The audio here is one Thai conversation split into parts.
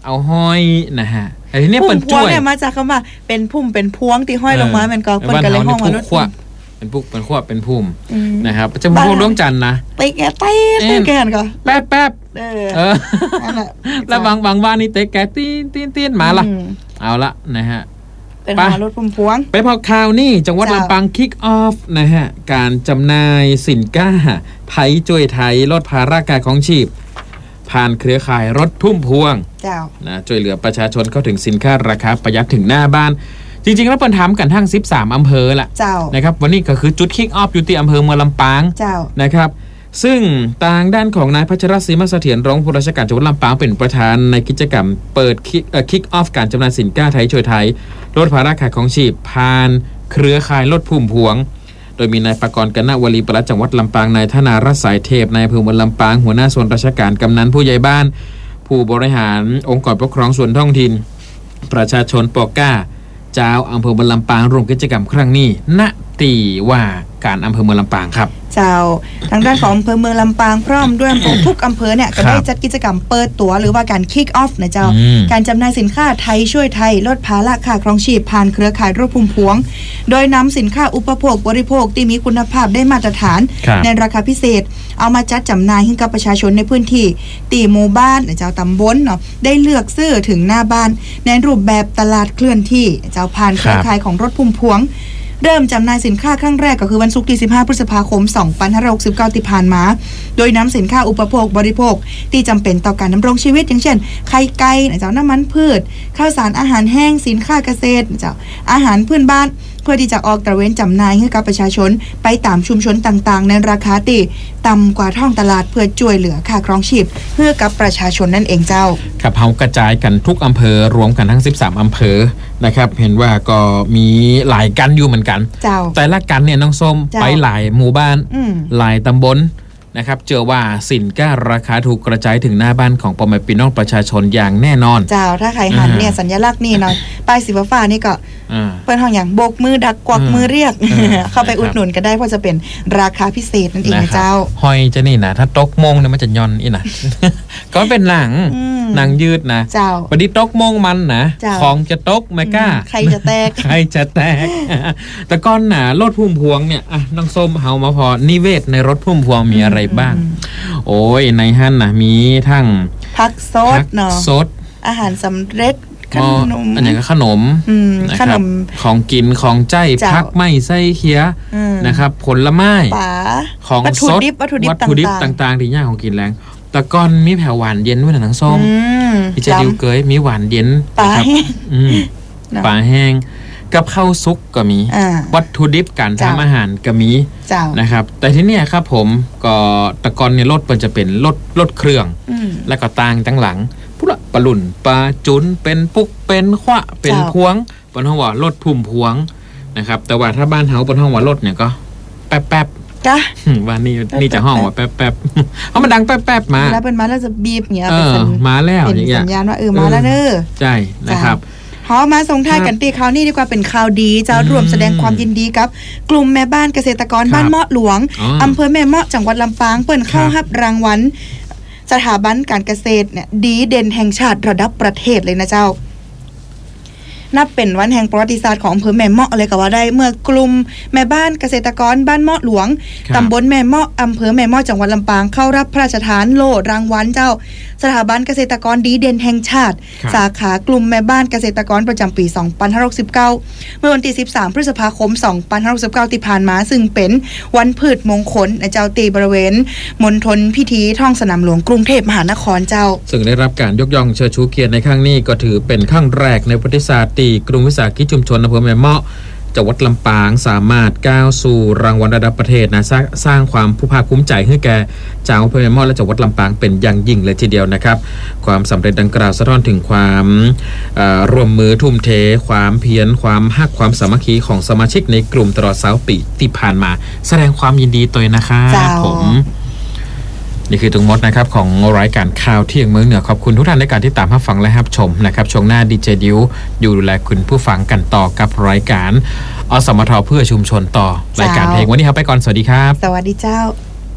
เอาห้อยนะฮะไอ้ที่เนี่ยเปิ้นพุ่มพวช่งวยเนี่ยมาจากคำว่าเป็นพุ่มเป็นพวงที่ห้อยลงมามันก็เปิ้นก็เลยห้องมารถพุ่มเป็นพวกเป็นขั้วเป็นพุ่ม นะครับจะบ้านพวกดวงจันทร์นะเตะแกเต้แกนก็แป๊บแป๊บเออ นั่นแหละแล้วบางบ้านนี่เตะแกตีนตีนตีนมาละเอาละนะฮะเป็นหารถพุ่มพวงไปพอข่าวนี่จังหวัดลำปางคิกออฟนะฮะการจำหน่ายสินค้าไทยช่วยไทยลดภาระการของชีพผ่านเครือข่ายรถทุ่มพวงนะช่วยเหลือประชาชนเข้าถึงสินค้าราคาประหยัดถึงหน้าบ้านจริงๆแล้วเปิดทำกันทั้ง13อำเภอละนะครับวันนี้ก็คือจุดคิกออฟอยู่ที่อำเภอเมืองลำปางนะครับซึ่งทางด้านของนายพัชรศรีมาเสถียรรองผู้ราชการจังหวัดลำปางเป็นประธานในกิจกรรมเปิดคิกออฟการจำหน่ายสินค้าไทยช่วยไทยลดภาระค่าของชีพผ่านเครือข่ายรถพุ่มพวงโดยมีนายประกรณ์กนวลีปลัดจังหวัดลำปางนายธนารัศสายเทพนายอำเภอเมืองลำปางหัวหน้าส่วนราชการกำนันผู้ใหญ่บ้านผู้บริหารองค์กรปกครองส่วนท้องถิ่นประชาชนปอก้าเจ้าอำเภอเมืองลำปางร่วมกิจกรรมครั้งนี้ณตีว่าการอำเภอเมืองลำปางครับเจ้าทางด้านของอำเภอเมืองลำปางพร้อมด้วยทุกอำเภอเนี่ยก็ได้จัดกิจกรรมเปิดตัวหรือว่าการคิกออฟนะเจ้าการจำหน่ายสินค้าไทยช่วยไทยลดภาระค่าครองชีพผ่านเครือข่ายรถพุ่มพวงโดยนำสินค้าอุปโภคบริโภคที่มีคุณภาพได้มาตรฐานในราคาพิเศษเอามาจัดจำหน่ายให้กับประชาชนในพื้นที่ตีหมู่บ้านเจ้าตำบลเนาะได้เลือกซื้อถึงหน้าบ้านในรูปแบบตลาดเคลื่อนที่เจ้าผ่านเครือข่ายของรถพุ่มพวงเริ่มจำหน่ายสินค้าครั้งแรกก็คือวันศุกร์ที่15พฤษภาคม2569ที่ผ่านมาโดยนำสินค้าอุปโภคบริโภคที่จำเป็นต่อการดำรงชีวิตอย่างเช่นไข่ไก่เจ้าน้ำมันพืชข้าวสารอาหารแห้งสินค้าเกษตรเจ้าอาหารพื้นบ้านเพื่อที่จะออกตระเวนจำหน่ายให้กับประชาชนไปตามชุมชนต่างๆในราคาที่ต่ำกว่าท้องตลาดเพื่อช่วยเหลือค่าครองชีพเพื่อกับประชาชนนั่นเองเจ้าครับเฮากระจายกันทุกอำเภอรวมกันทั้ง13อำเภอนะครับเห็นว่าก็มีหลายกันอยู่เหมือนกันแต่ละกันเนี่ยน้องส้มไปหลายหมู่บ้านหลายตำบลนะครับเจอว่าสินค้าราคาถูกกระจายถึงหน้าบ้านของพ่อแม่พี่น้องประชาชนอย่างแน่นอนเจ้าถ้าใครหันเนี่ยสัญลักษณ์นี่เนาะป้ายสีฟ้านี่ก็เปิ้นห้องอย่างโบกมือดักกวักมือเรียกเข้าไปอุดหนุนก็ได้เพราะจะเป็นราคาพิเศษนั่นเองเจ้าหอยจะนี่นะถ้าตกมงเนี่ยมันจะย่อนอีนะก็เป็นหนังยืดนะวันนี้ตกมงมันนะของจะตกไม่กล้าใครจะแตกแต่ก้อนหนารถพุ่มพวงเนี่ยน้องส้มเฮามาพอนิเวศในรถพุ่มพวงมีอะไรบ้างโอ้ยในฮั่นนะมีทั้งผักสดเนาะสดอาหารสำเร็จขนมอันนี้ก็ขนมของกินของใจพักไม่ไส้เคี้ยนะครับผลไม้ของสดวัตถุดิบต่างๆที่ย่างของกินแรงตะก้อนมีแผ่วหวานเย็นด้วยนะทั้งส้มพี่จะดิวเกยมีหวานเย็นนะครับปลาแห้งกับข้าวซุกก็มีวัตถุดิบการทำอาหารก็มีนะครับแต่ที่นี่ครับผมก็ตะกอนเนี่ยรถมันจะเป็นรถเครื่องแล้วก็ต่างตั้งหลังพุละปลาหลุ่นปลาจุนเป็นปุกเป็นขวะเป็นพวงบนห้องว่ารถพุ่มพวงนะครับแต่ว่าถ้าบ้านเฮาบนห้องว่ารถเนี่ยก็แป๊บจ้ะว่านี่จะห้องว่าแป๊บเอามันดังแป๊บมาแล้วเป็นมาแล้วจะบีบเงี้ยมาแล้วอย่างเงี้ยสัญญาณว่ามาแล้วเนอะใช่นะครับมาส่งท้ายกันตีข่าวนี้ดีกว่าเป็นข่าวดีเจ้ารวมแสดงความยินดีกับกลุ่มแม่บ้านเกษตรกรบ้านเมาะหลวงอำเภอแม่เมาะจังหวัดลำปางเปิดเข้ารับรางวัลสถาบันการเกษตรเนี่ยดีเด่นแห่งชาติระดับประเทศเลยนะเจ้านับเป็นวันแห่งประวัติศาสตร์ของอำเภอแม่เมาะเลยก็ว่าได้เมื่อกลุ่มแม่บ้านเกษตรกรบ้านเมาะหลวงตำบลแม่เมาะอำเภอแม่เมาะจังหวัดลำปางเข้ารับพระราชทานโล่รางวัลเจ้าสถาบันเกษตรกรดีเด่นแห่งชาติสาขากลุ่มแม่บ้านเกษตรกรประจำปี2569เมื่อวันที่13พฤษภาคม2569ที่ผ่านมาซึ่งเป็นวันพืชมงคลเจ้าตีบริเวณมณฑลพิธีท้องสนามหลวงกรุงเทพมหานครเจ้าซึ่งได้รับการยกย่องเชิดชูเกียรติในครั้งนี้ก็ถือเป็นครั้งแรกในประวัติศาสตร์กลุ่มวิสาหกิจชุมชนอำเภอแม่เมาะจังหวัดลำปางสามารถก้าวสู่รางวัลระดับประเทศนะสร้างความภาคภูมิใจให้แก่ชาวอำเภอแม่เมาะและจังหวัดลำปางเป็นอย่างยิ่งเลยทีเดียวนะครับความสำเร็จดังกล่าวสะท้อนถึงความร่วมมือทุ่มเทความเพียรความฮักความสามัคคีของสมาชิกในกลุ่มตลอด20 ปีที่ผ่านมาแสดงความยินดีตัวนะครับผมนี่คือทั้งหมดนะครับของรายการข่าวเที่ยงเมืองเหนือขอบคุณทุกท่านในการที่ตามรับฟังและรับชมนะครับช่วงหน้าดีเจดิวอยู่ดูแลคุณผู้ฟังกันต่อกับรายการอสมทเพื่อชุมชนต่อรายการเพลงวันนี้ครับไปก่อนสวัสดีครับสวัสดีเจ้า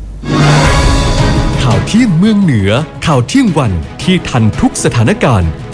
ข่าวเที่ยงเมืองเหนือข่าวเที่ยงวันที่ทันทุกสถานการณ์